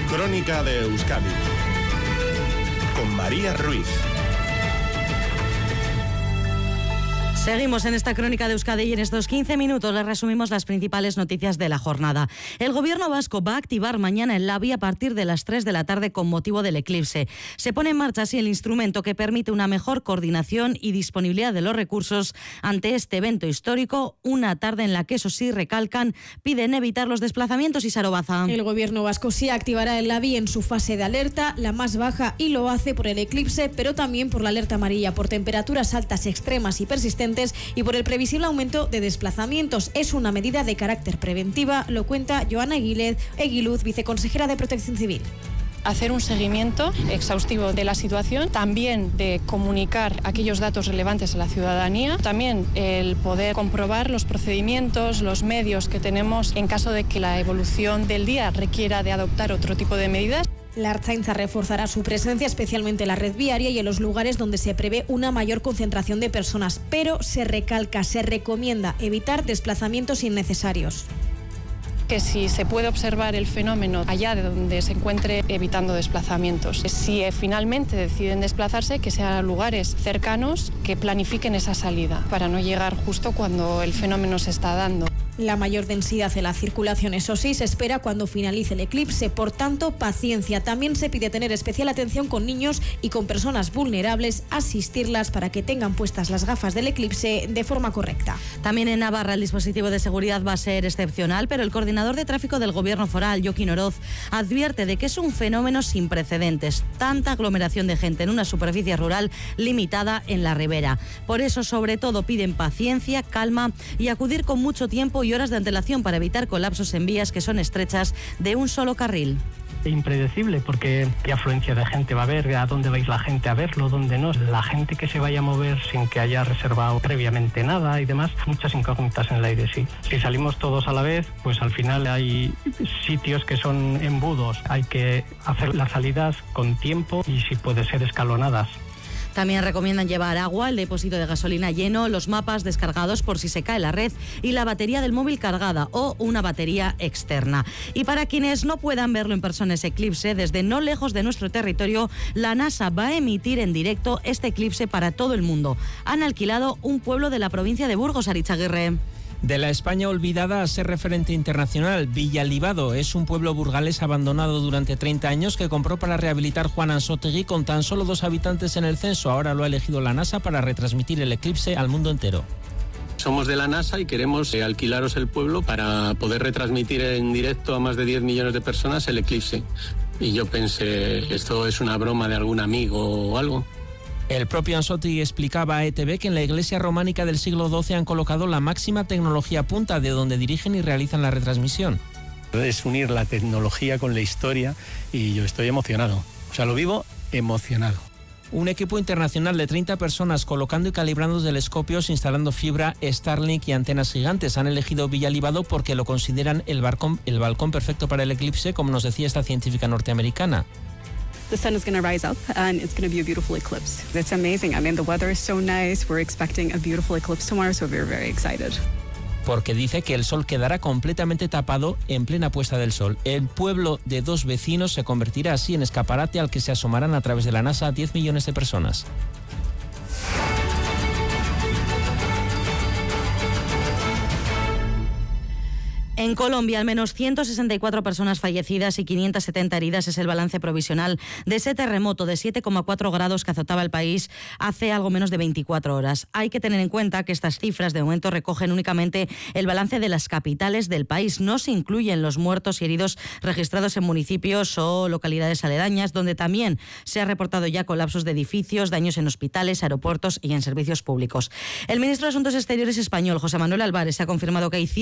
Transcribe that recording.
Crónica de Euskadi con María Ruiz. Seguimos en esta crónica de Euskadi y en estos 15 minutos les resumimos las principales noticias de la jornada. El gobierno vasco va a activar mañana el LABI a partir de las 3 de la tarde con motivo del eclipse. Se pone en marcha así el instrumento que permite una mejor coordinación y disponibilidad de los recursos ante este evento histórico, una tarde en la que, eso sí, recalcan, piden evitar los desplazamientos. y Sarobaza. El gobierno vasco sí activará el LABI en su fase de alerta, la más baja, y lo hace por el eclipse, pero también por la alerta amarilla, por temperaturas altas extremas y persistentes y por el previsible aumento de desplazamientos. Es una medida de carácter preventiva, lo cuenta Joana Eguiluz, viceconsejera de Protección Civil. Hacer un seguimiento exhaustivo de la situación, también de comunicar aquellos datos relevantes a la ciudadanía, también el poder comprobar los procedimientos, los medios que tenemos en caso de que la evolución del día requiera de adoptar otro tipo de medidas. La Ertzaintza reforzará su presencia, especialmente en la red viaria y en los lugares donde se prevé una mayor concentración de personas, pero se recomienda evitar desplazamientos innecesarios. Que si se puede observar el fenómeno allá de donde se encuentre, evitando desplazamientos. Si finalmente deciden desplazarse, que sean lugares cercanos que planifiquen esa salida para no llegar justo cuando el fenómeno se está dando. La mayor densidad en la circulación, eso sí, se espera cuando finalice el eclipse. Por tanto, paciencia. También se pide tener especial atención con niños y con personas vulnerables, asistirlas para que tengan puestas las gafas del eclipse de forma correcta. También en Navarra el dispositivo de seguridad va a ser excepcional, pero el coordinador de tráfico del Gobierno foral, Joaquín Oroz, advierte de que es un fenómeno sin precedentes. Tanta aglomeración de gente en una superficie rural limitada en la ribera. Por eso, sobre todo, piden paciencia, calma y acudir con mucho tiempo y horas de antelación para evitar colapsos en vías que son estrechas de un solo carril. Impredecible, porque qué afluencia de gente va a haber, a dónde vais la gente a verlo, dónde no, la gente que se vaya a mover sin que haya reservado previamente nada y demás, muchas incógnitas en el aire, sí. Si salimos todos a la vez, pues al final hay sitios que son embudos, hay que hacer las salidas con tiempo y si puede ser escalonadas. También recomiendan llevar agua, el depósito de gasolina lleno, los mapas descargados por si se cae la red y la batería del móvil cargada o una batería externa. Y para quienes no puedan verlo en persona ese eclipse, desde no lejos de nuestro territorio, la NASA va a emitir en directo este eclipse para todo el mundo. Han alquilado un pueblo de la provincia de Burgos, Aritxaguirre. De la España olvidada a ser referente internacional, Villalibado es un pueblo burgalés abandonado durante 30 años que compró para rehabilitar Juan Ansótegui con tan solo 2 habitantes en el censo. Ahora lo ha elegido la NASA para retransmitir el eclipse al mundo entero. Somos de la NASA y queremos alquilaros el pueblo para poder retransmitir en directo a más de 10 millones de personas el eclipse. Y yo pensé, ¿esto es una broma de algún amigo o algo? El propio Ansótegui explicaba a ETV que en la iglesia románica del siglo XII han colocado la máxima tecnología punta de donde dirigen y realizan la retransmisión. Es unir la tecnología con la historia y yo estoy emocionado. O sea, lo vivo emocionado. Un equipo internacional de 30 personas colocando y calibrando telescopios, instalando fibra, Starlink y antenas gigantes. Han elegido Villalibado porque lo consideran el balcón perfecto para el eclipse, como nos decía esta científica norteamericana. The sun is going to rise up and it's going to be a beautiful eclipse. It's amazing. I mean, the weather is so nice. We're expecting a beautiful eclipse tomorrow, so we're very excited. Porque dice que el sol quedará completamente tapado en plena puesta del sol. El pueblo de 2 vecinos se convertirá así en escaparate al que se asomarán a través de la NASA 10 millones de personas. En Colombia, al menos 164 personas fallecidas y 570 heridas es el balance provisional de ese terremoto de 7,4 grados que azotaba el país hace algo menos de 24 horas. Hay que tener en cuenta que estas cifras de momento recogen únicamente el balance de las capitales del país. No se incluyen los muertos y heridos registrados en municipios o localidades aledañas, donde también se ha reportado ya colapsos de edificios, daños en hospitales, aeropuertos y en servicios públicos. El ministro de Asuntos Exteriores español, José Manuel Álvarez, ha confirmado que hay